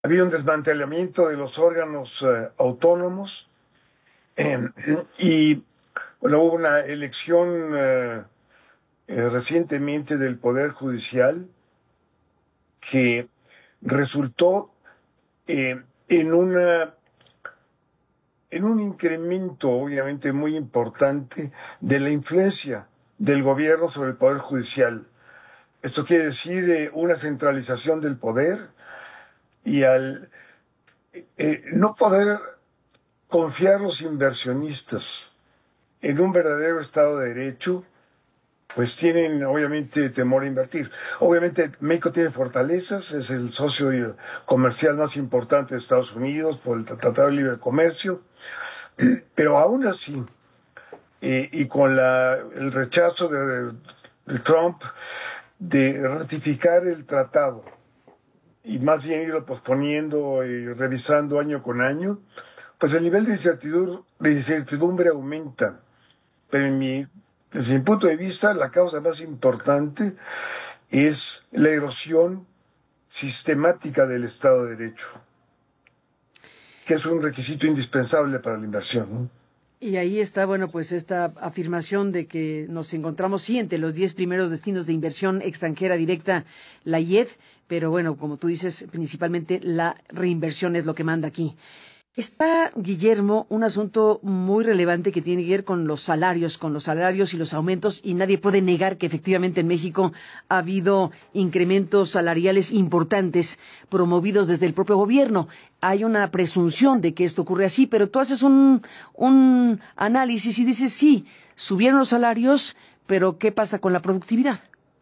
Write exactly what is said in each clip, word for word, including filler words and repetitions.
había un desmantelamiento de los órganos eh, autónomos eh, y bueno, hubo una elección eh, eh, recientemente del Poder Judicial que resultó eh, en una en un incremento obviamente muy importante de la influencia del gobierno sobre el Poder Judicial. Esto quiere decir eh, una centralización del poder y al eh, no poder confiar los inversionistas en un verdadero Estado de Derecho, pues tienen obviamente temor a invertir. Obviamente México tiene fortalezas, es el socio comercial más importante de Estados Unidos por el Tratado de Libre Comercio, pero aún así, eh, y con la, el rechazo de, de Trump de ratificar el tratado, y más bien irlo posponiendo y revisando año con año, pues el nivel de incertidumbre, de incertidumbre aumenta. Pero en mi, desde mi punto de vista, la causa más importante es la erosión sistemática del Estado de Derecho, que es un requisito indispensable para la inversión, ¿no? Y ahí está, bueno, pues esta afirmación de que nos encontramos, sí, entre los diez primeros destinos de inversión extranjera directa, la I E D, pero bueno, como tú dices, principalmente la reinversión es lo que manda aquí. Está, Guillermo, un asunto muy relevante que tiene que ver con los salarios, con los salarios y los aumentos, y nadie puede negar que efectivamente en México ha habido incrementos salariales importantes promovidos desde el propio gobierno. Hay una presunción de que esto ocurre así, pero tú haces un, un análisis y dices, sí, subieron los salarios, pero ¿qué pasa con la productividad?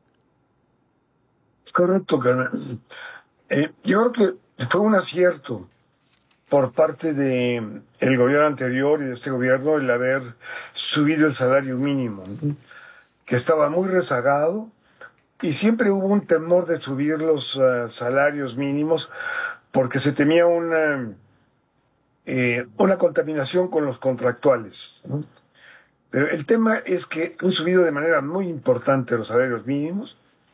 Es correcto, Carmen. Eh, yo creo que fue un acierto por parte de el gobierno anterior y de este gobierno el haber subido el salario mínimo, ¿no? Que estaba muy rezagado y siempre hubo un temor de subir los uh, salarios mínimos porque se temía una, eh, una contaminación con los contractuales, ¿no? Pero el tema es que han subido de manera muy importante los salarios mínimos.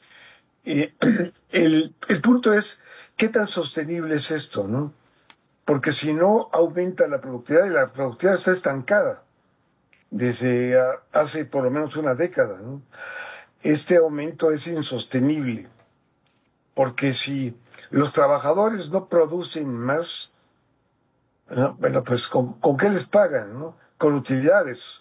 Eh, el, el punto es, ¿qué tan sostenible es esto, no? Porque si no aumenta la productividad y la productividad está estancada desde hace por lo menos una década, ¿no? Este aumento es insostenible, porque si los trabajadores no producen más, ¿no? Bueno, pues ¿con, con qué les pagan, ¿no? Con utilidades.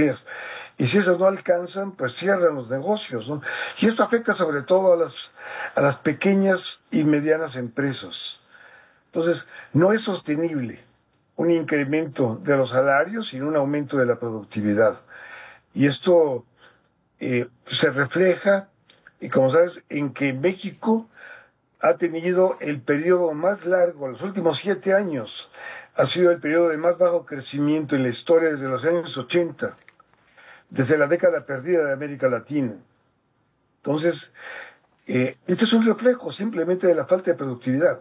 Y si esas no alcanzan, pues cierran los negocios, ¿no? Y esto afecta sobre todo a las, a las pequeñas y medianas empresas. Entonces, no es sostenible un incremento de los salarios sin un aumento de la productividad. Y esto eh, se refleja, y como sabes, en que México ha tenido el periodo más largo, los últimos siete años, ha sido el periodo de más bajo crecimiento en la historia desde los años ochenta, desde la década perdida de América Latina. Entonces, eh, este es un reflejo simplemente de la falta de productividad.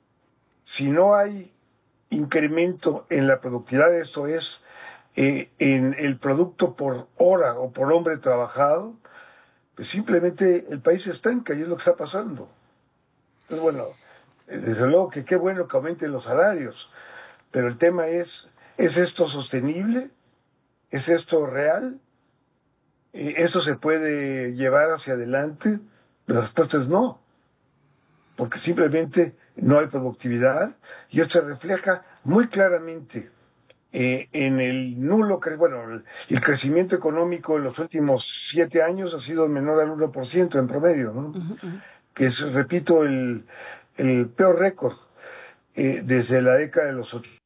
Si no hay incremento en la productividad, esto es, eh, en el producto por hora o por hombre trabajado, pues simplemente el país se estanca y es lo que está pasando. Entonces, bueno, eh, desde luego que qué bueno que aumenten los salarios, pero el tema es, ¿es esto sostenible? ¿Es esto real? Eh, ¿Esto se puede llevar hacia adelante? La respuesta es no, porque simplemente no hay productividad y esto se refleja muy claramente eh, en el nulo, bueno, el, el crecimiento económico en los últimos siete años ha sido menor al uno por ciento en promedio, ¿no? Uh-huh, uh-huh. Que es, repito, el, el peor récord eh, desde la década de los ochenta.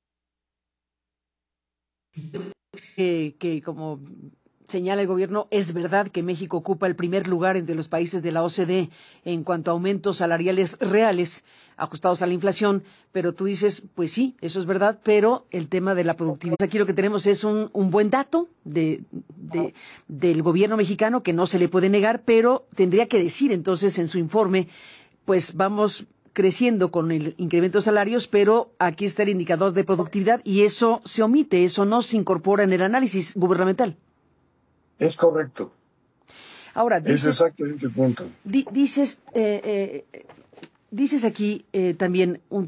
Que, que como señala el gobierno, es verdad que México ocupa el primer lugar entre los países de la O C D E en cuanto a aumentos salariales reales ajustados a la inflación, pero tú dices, pues sí, eso es verdad, pero el tema de la productividad, aquí lo que tenemos es un, un buen dato de, de, del gobierno mexicano que no se le puede negar, pero tendría que decir entonces en su informe, pues vamos creciendo con el incremento de salarios, pero aquí está el indicador de productividad y eso se omite, eso no se incorpora en el análisis gubernamental. Es correcto. Ahora, Es dices, exactamente el punto. di, dices, eh, eh, dices aquí eh, también un